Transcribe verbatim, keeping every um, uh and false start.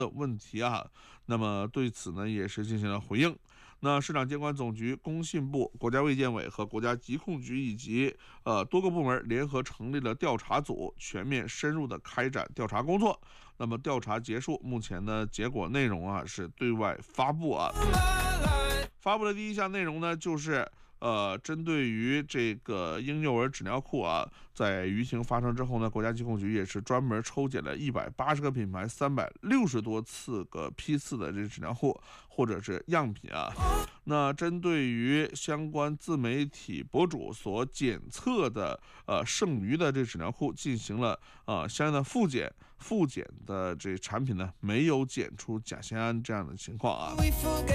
的问题啊。那么对此呢，也是进行了回应。那市场监管总局、工信部、国家卫健委和国家疾控局以及呃多个部门联合成立了调查组，全面深入的开展调查工作。那么调查结束，目前呢结果内容啊是对外发布啊。发布的第一项内容呢，就是呃，针对于这个婴幼儿纸尿裤啊，在舆情发生之后呢，国家疾控局也是专门抽检了一百八十个品牌、三百六十多次个批次的这纸尿裤或者是样品啊。那针对于相关自媒体博主所检测的呃剩余的这纸尿裤进行了呃相应的复检，复检的这产品呢没有检出甲酰胺这样的情况啊。